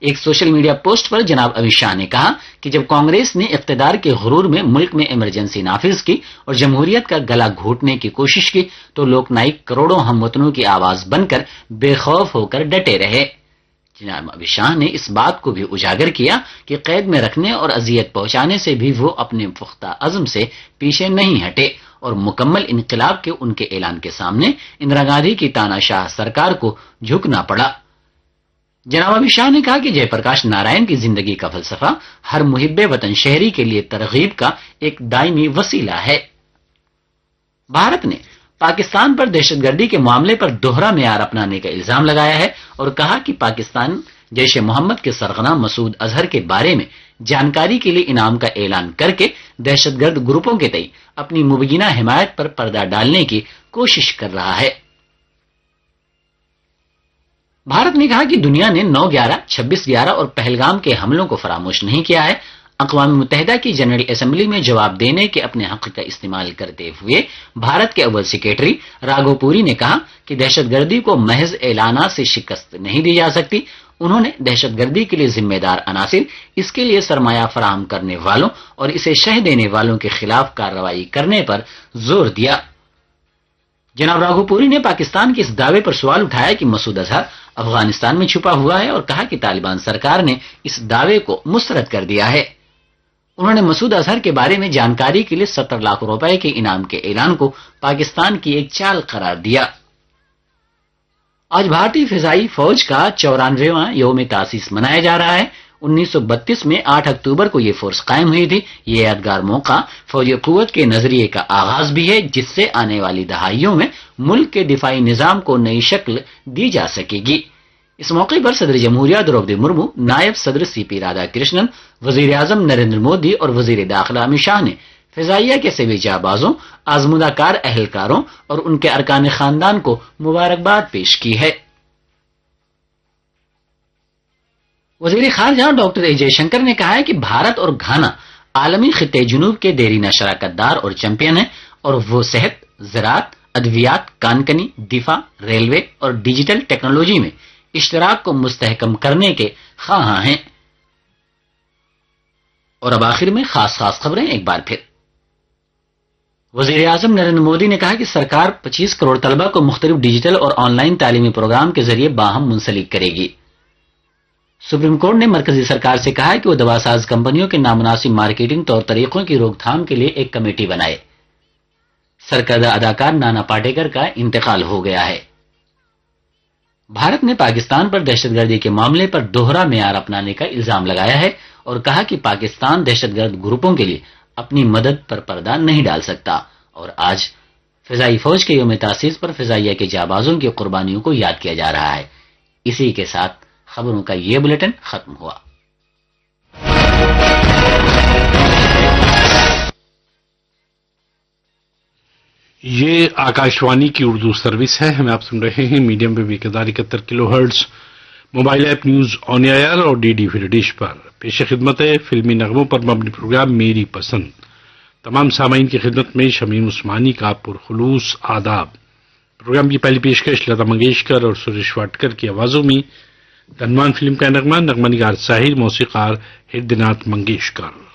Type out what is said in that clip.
ایک social media post پر جناب امت شاہ نے کہا کہ جب کانگریس نے اقتدار کے غرور میں ملک میں ایمرجنسی نافذ کی اور جمہوریت کا گلا گھونٹنے کی کوشش کی تو لوک نائک کروڑوں ہم وطنوں کی آواز بن کر بے خوف ہو کر ڈٹے رہے۔ جناب امت شاہ نے اس بات کو بھی اجاگر کیا کہ قید میں رکھنے اور اذیت پہنچانے سے بھی وہ اپنے پختہ عزم سے پیچھے نہیں ہٹے اور مکمل انقلاب کے ان کے اعلان کے سامنے اندرا گاندھی کی تاناشاہ سرکار کو جھکنا پڑا۔ جناب امت شاہ نے کہا کہ جے پرکاش نارائن کی زندگی کا فلسفہ ہر محب وطن شہری کے لیے ترغیب کا ایک دائمی وسیلہ ہے۔ بھارت نے پاکستان پر دہشت گردی کے معاملے پر دوہرا معیار اپنانے کا الزام لگایا ہے اور کہا کہ پاکستان جیش محمد کے سرغنہ مسعود اظہر کے بارے میں جانکاری کے لیے انعام کا اعلان کر کے دہشت گرد گروپوں کے تئیں اپنی مبینہ حمایت پر پردہ ڈالنے کی کوشش کر رہا ہے۔ بھارت نے کہا کہ دنیا نے 9/11، 26/11 اور پہلگام کے حملوں کو فراموش نہیں کیا ہے۔ اقوام متحدہ کی جنرل اسمبلی میں جواب دینے کے اپنے حق کا استعمال کرتے ہوئے بھارت کے اول سیکریٹری راگھو پوری نے کہا کہ دہشت گردی کو محض اعلانات سے شکست نہیں دی جا سکتی۔ انہوں نے دہشت گردی کے لیے ذمہ دار عناصر، اس کے لیے سرمایہ فراہم کرنے والوں اور اسے شہ دینے والوں کے خلاف کارروائی کرنے پر زور دیا۔ جناب راگھو پوری نے پاکستان کے اس دعوے پر سوال اٹھایا کہ مسعود اظہر افغانستان میں چھپا ہوا ہے اور کہا کہ طالبان سرکار نے اس دعوے کو مسترد کر دیا ہے۔ انہوں نے مسعود اظہر کے بارے میں جانکاری کے لیے 70 لاکھ روپے کے انعام کے اعلان کو پاکستان کی ایک چال قرار دیا۔ آج بھارتی فضائی فوج کا 94واں یوم تاسیس منایا جا رہا ہے۔ 1932 میں 8 اکتوبر کو یہ فورس قائم ہوئی تھی۔ یہ یادگار موقع فوجی قوت کے نظریے کا آغاز بھی ہے جس سے آنے والی دہائیوں میں ملک کے دفاعی نظام کو نئی شکل دی جا سکے گی۔ اس موقع پر صدر جمہوریہ دروپدی مرمو، نائب صدر سی پی رادھا کرشنن، وزیر اعظم نریندر مودی اور وزیر داخلہ امت شاہ نے فضائیہ کے سبھی جانبازوں، آزمودہ کار اہلکاروں اور ان کے ارکان خاندان کو مبارکباد پیش کی ہے۔ وزیر خارجہ ڈاکٹر اے جے شنکر نے کہا ہے کہ بھارت اور گھانا عالمی خطے جنوب کے دیرینہ شراکت دار اور چیمپئن ہیں اور وہ صحت، زراعت، ادویات، کانکنی، دفاع، ریلوے اور ڈیجیٹل ٹیکنالوجی میں اشتراک کو مستحکم کرنے کے خواہاں ہیں۔ اور اب آخر میں خاص خبریں ایک بار پھر۔ وزیر اعظم نریندر مودی نے کہا کہ سرکار 25 کروڑ طلبہ کو مختلف ڈیجیٹل اور آن لائن تعلیمی پروگرام کے ذریعے باہم منسلک کرے گی۔ سپریم کورٹ نے مرکزی سرکار سے کہا ہے کہ وہ دواساز کمپنیوں کے نامناسب مارکیٹنگ طور طریقوں کی روک تھام کے لیے ایک کمیٹی بنائے۔ سرکردہ اداکار نانا پاٹیکر کا انتقال ہو گیا ہے۔ بھارت نے پاکستان پر دہشت گردی کے معاملے پر دوہرا معیار اپنانے کا الزام لگایا ہے اور کہا کہ پاکستان دہشت گرد گروپوں کے لیے اپنی مدد پر پردہ نہیں ڈال سکتا۔ اور آج فضائی فوج کے یوم تاسیس پر فضائیہ کے جانبازوں کی قربانیوں کو یاد کیا جا رہا ہے۔ اسی کے ساتھ خبروں کا یہ بلیٹن ختم ہوا۔ یہ آکاشوانی کی اردو سروس ہے، ہمیں آپ سن رہے ہیں medium view 1071 kilo hertz, mobile app news on year اور ڈی ڈی فری ڈش پر۔ پیش خدمت ہے فلمی نغموں پر مبنی پروگرام میری پسند۔ تمام سامعین کی خدمت میں شمیم عثمانی کا پرخلوص آداب۔ پروگرام کی پہلی پیشکش لتا منگیشکر اور سریش واڈکر کی آوازوں میں۔ دھنوان فلم کا نغمہ نگار ساحر، موسیقار ہردے ناتھ منگیشکر۔